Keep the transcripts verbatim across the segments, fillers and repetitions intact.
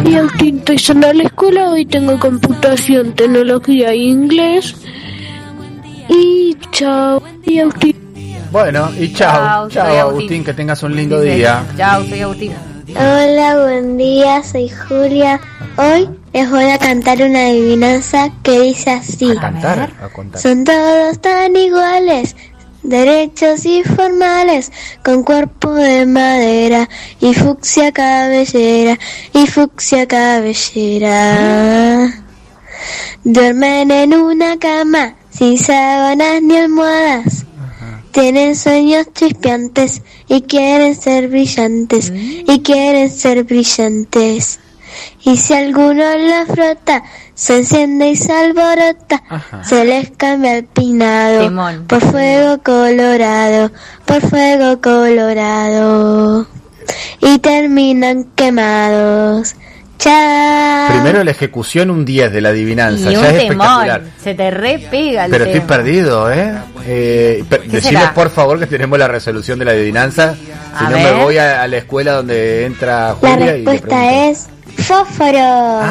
Y Agustín, estoy yendo a la escuela, hoy tengo computación, tecnología e inglés. Y chao, y Agustín. Bueno, y chao, chao, chao Agustín. Agustín, que tengas un lindo Dice, día. Chao, soy Agustín. Hola, buen día, soy Julia. Hoy les voy a cantar una adivinanza que dice así. ¿A cantar? A contar. Son todos tan iguales, derechos y formales, con cuerpo de madera y fucsia cabellera, y fucsia cabellera. Duermen en una cama, sin sábanas ni almohadas. Tienen sueños chispeantes y quieren ser brillantes, y quieren ser brillantes. Y si alguno la frota, se enciende y se alborota. Ajá. Se les cambia el peinado. Timón. Por fuego colorado, por fuego colorado. Y terminan quemados. Chao. Primero la ejecución, un diez de la adivinanza. Y ya un es temor, espectacular. Se te repega el Pero tema. estoy perdido, ¿eh? eh decime por favor que tenemos la resolución de la adivinanza. Si a no ver. me voy a, a la escuela donde entra Julia. La respuesta y le es fósforo.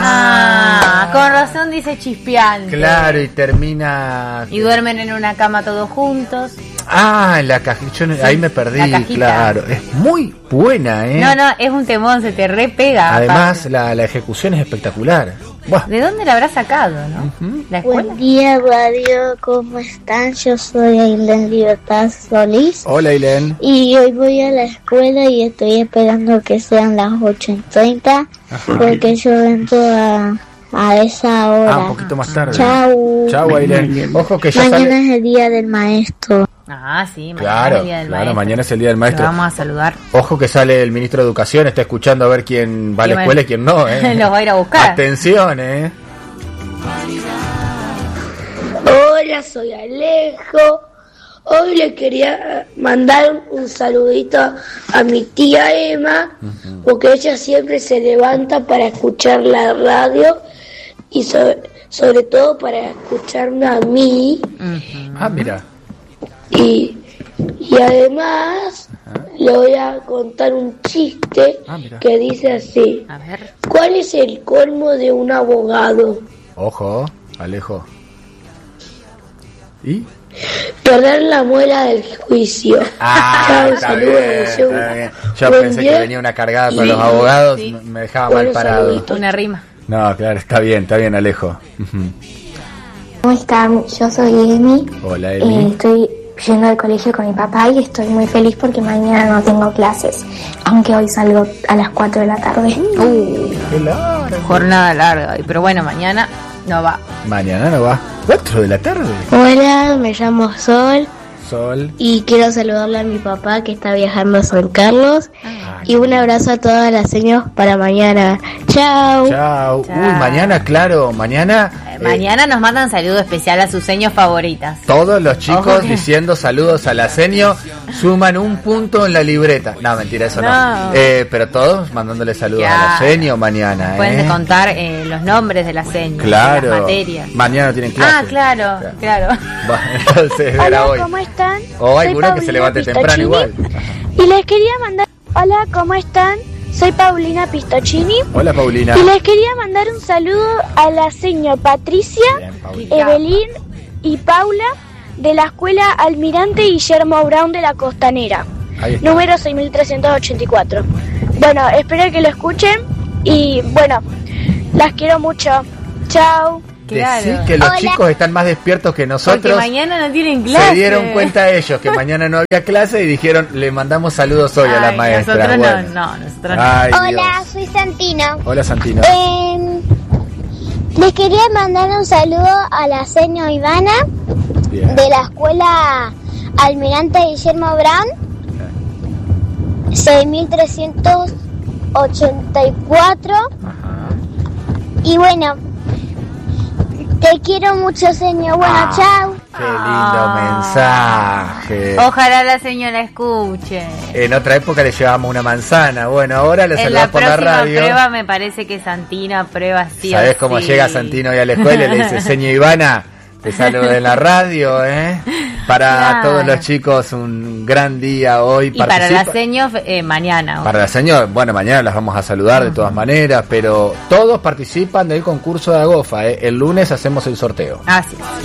Ah, con razón dice chispeante. Claro, y termina... Y duermen en una cama todos juntos. Ah, en la cajita, sí, ahí me perdí, claro. Es muy buena, ¿eh? No, no, es un temón, se te repega. Además, la, la ejecución es espectacular. Buah. ¿De dónde la habrá sacado, no? Uh-huh. ¿La escuela? Buen día, radio, ¿cómo están? Yo soy Ailén Libertad Solís. Hola, Ailén. Y hoy voy a la escuela y estoy esperando que sean las ocho y treinta, porque yo entro a... a esa hora. Ah, un poquito más tarde. Chau. Chau, Ailén. Ojo que ya mañana sale... es el día del maestro. Ah, sí, mañana claro, es el día del claro, maestro. mañana es el día del maestro. Lo vamos a saludar. Ojo que sale el ministro de Educación, está escuchando a ver quién va a la escuela y quién no, ¿eh? Los va a ir a buscar. Atención, ¿eh? Hola, soy Alejo. Hoy le quería mandar un saludito a mi tía Emma, uh-huh. porque ella siempre se levanta para escuchar la radio y sobre, sobre todo para escucharme a mí. Uh-huh. Ah, mira. Y, y además uh-huh. le voy a contar un chiste ah, que dice así. A ver. ¿Cuál es el colmo de un abogado? Ojo, Alejo. ¿Y? Perder la muela del juicio. Ah, está bien, está bien. Yo Buen pensé día. que venía una cargada con los abogados, sí. me dejaba bueno, mal parado. Saludito. Una rima. No, claro, está bien, está bien, Alejo. ¿Cómo están? Yo soy Emi. Hola, Emi. Eh, estoy yendo al colegio con mi papá y estoy muy feliz porque mañana no tengo clases, aunque hoy salgo a las cuatro de la tarde. Uh, ¡Qué larga! Jornada larga, pero bueno, mañana no va. Mañana no va. ¿Cuatro de la tarde? Hola, me llamo Sol. Sol. Y quiero saludarle a mi papá que está viajando a San Carlos. Ah, y un abrazo a todas las señas para mañana. Chao. Chao. Uy, mañana, claro, mañana. Eh, mañana eh, nos mandan saludo especial a sus seños favoritas. Todos los chicos diciendo saludos a la seño suman un punto en la libreta. No, mentira, eso no. no. Eh, pero todos mandándole saludos ya. a la seño mañana. Pueden eh. contar eh, los nombres de las señas. Claro. Las materias. Mañana no tienen clase. Ah, claro, claro. claro. Bueno, entonces Hola, era hoy. ¿cómo están? O hay alguno que se levante temprano igual. Y les quería mandar... Hola, ¿cómo están? Soy Paulina Pistocini. Hola, Paulina. Y les quería mandar un saludo a la señora Patricia, bien, Evelyn y Paula de la Escuela Almirante Guillermo Brown de la Costanera. Número seis mil trescientos ochenta y cuatro. Bueno, espero que lo escuchen y bueno, las quiero mucho. Chao. Claro. Decir que los Hola. chicos están más despiertos que nosotros. Porque mañana no tienen clase. Se dieron cuenta ellos que mañana no había clase y dijeron, le mandamos saludos hoy Ay, a la maestra. Nosotros bueno. no, no, nosotros Ay, no. Hola, Dios. soy Santino. Hola, Santino. Eh, les quería mandar un saludo a la señora Ivana Bien. de la Escuela Almirante Guillermo Brown, seis mil trescientos ochenta y cuatro. Ajá. Y bueno, te quiero mucho, señor. Bueno, ah, chao. Qué lindo ah, mensaje. Ojalá la señora escuche. En otra época le llevábamos una manzana. Bueno, ahora le saludamos por la radio. En la próxima prueba me parece que Santino aprueba sí. ¿Sabés cómo sí. llega Santino hoy a la escuela y le dice, señor Ivana, te salude en la radio, ¿eh? Para claro. todos los chicos, un gran día hoy. Y Participa... para las seños, eh, mañana. Hoy. Para las seños, bueno, mañana las vamos a saludar uh-huh. de todas maneras, pero todos participan del concurso de Agofa, ¿eh? El lunes hacemos el sorteo. Así es.